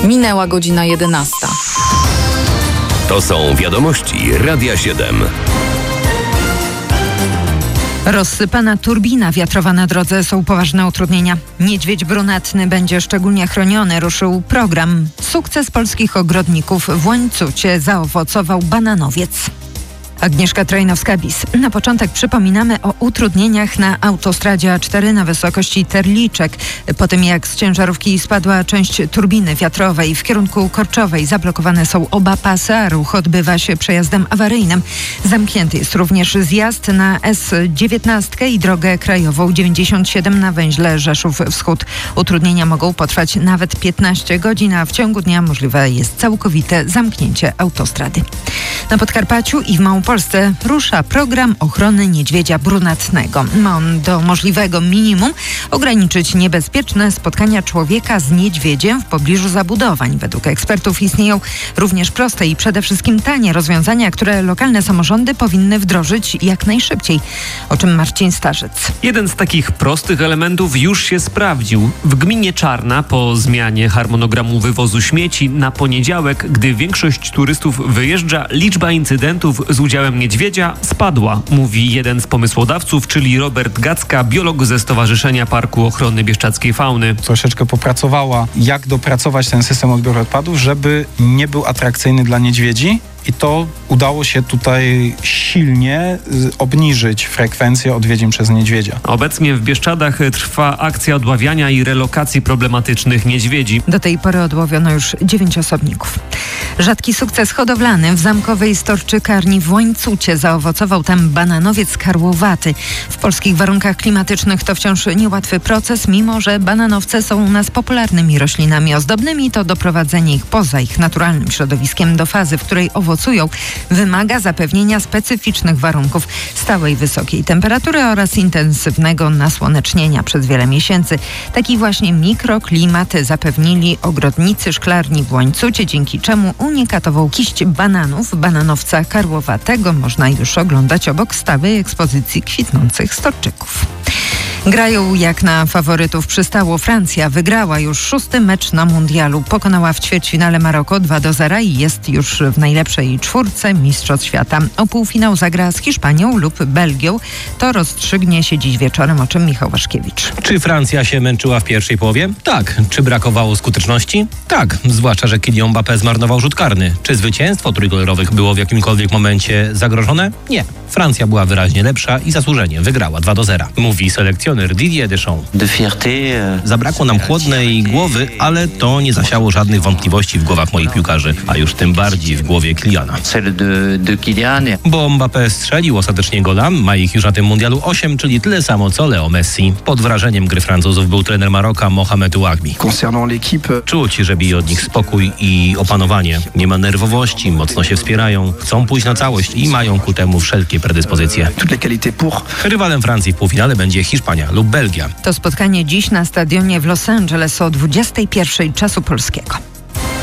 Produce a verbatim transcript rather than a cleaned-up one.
Minęła godzina jedenasta. To są wiadomości Radia siedem. Rozsypana turbina wiatrowa na drodze, są poważne utrudnienia. Niedźwiedź brunatny będzie szczególnie chroniony, ruszył program. Sukces polskich ogrodników w Łańcucie zaowocował bananowiec. Agnieszka Trajnowska-Bis. Na początek przypominamy o utrudnieniach na autostradzie A cztery na wysokości Terliczek. Po tym jak z ciężarówki spadła część turbiny wiatrowej w kierunku Korczowej, zablokowane są oba pasy, a ruch odbywa się przejazdem awaryjnym. Zamknięty jest również zjazd na S dziewiętnaście i drogę krajową dziewięćdziesiąt siedem na węźle Rzeszów Wschód. Utrudnienia mogą potrwać nawet piętnaście godzin, a w ciągu dnia możliwe jest całkowite zamknięcie autostrady. Na Podkarpaciu i w Małopolsce rusza program ochrony niedźwiedzia brunatnego. Ma on do możliwego minimum ograniczyć niebezpieczne spotkania człowieka z niedźwiedziem w pobliżu zabudowań. Według ekspertów istnieją również proste i przede wszystkim tanie rozwiązania, które lokalne samorządy powinny wdrożyć jak najszybciej. O czym Marcin Starzec. Jeden z takich prostych elementów już się sprawdził. W gminie Czarna po zmianie harmonogramu wywozu śmieci na poniedziałek, gdy większość turystów wyjeżdża, liczba incydentów z udziałem niedźwiedzia spadła, mówi jeden z pomysłodawców, czyli Robert Gacka, biolog ze Stowarzyszenia Parku Ochrony Bieszczadzkiej Fauny. Troszeczkę popracowała, jak dopracować ten system odbioru odpadów, żeby nie był atrakcyjny dla niedźwiedzi. I to udało się tutaj silnie obniżyć frekwencję odwiedzin przez niedźwiedzia. Obecnie w Bieszczadach trwa akcja odławiania i relokacji problematycznych niedźwiedzi. Do tej pory odłowiono już dziewięć osobników. Rzadki sukces hodowlany w zamkowej storczykarni w Łańcucie zaowocował tam bananowiec karłowaty. W polskich warunkach klimatycznych to wciąż niełatwy proces, mimo że bananowce są u nas popularnymi roślinami ozdobnymi, to doprowadzenie ich poza ich naturalnym środowiskiem do fazy, w której owocują, wymaga zapewnienia specyficznych warunków, stałej wysokiej temperatury oraz intensywnego nasłonecznienia przez wiele miesięcy. Taki właśnie mikroklimat zapewnili ogrodnicy szklarni w Łańcucie, dzięki czemu unikatową kiść bananów, bananowca karłowatego, można już oglądać obok stałej ekspozycji kwitnących storczyków. Grają jak na faworytów przystało. Francja wygrała już szósty mecz na mundialu. Pokonała w ćwierćfinale Maroko dwa do zera i jest już w najlepszej czwórce mistrzostw świata. O półfinał zagra z Hiszpanią lub Belgią. To rozstrzygnie się dziś wieczorem, o czym Michał Waszkiewicz. Czy Francja się męczyła w pierwszej połowie? Tak. Czy brakowało skuteczności? Tak. Zwłaszcza, że Kylian Mbappé zmarnował rzut karny. Czy zwycięstwo trójkolorowych było w jakimkolwiek momencie zagrożone? Nie. Francja była wyraźnie lepsza i zasłużenie wygrała dwa do zera. Mówi selekcjoner Didier Deschamps. Zabrakło nam chłodnej głowy, ale to nie zasiało żadnych wątpliwości w głowach moich piłkarzy, a już tym bardziej w głowie Kyliana. Bo Mbappé strzelił ostatecznie gola, ma ich już na tym mundialu osiem, czyli tyle samo co Leo Messi. Pod wrażeniem gry Francuzów był trener Maroka Mohamed Ouagmi. Czuć, że bije od nich spokój i opanowanie. Nie ma nerwowości, mocno się wspierają, chcą pójść na całość i mają ku temu wszelkie predyspozycje. Rywalem Francji w półfinale będzie Hiszpania lub Belgia. To spotkanie dziś na stadionie w Los Angeles o dwudziestej pierwszej czasu polskiego.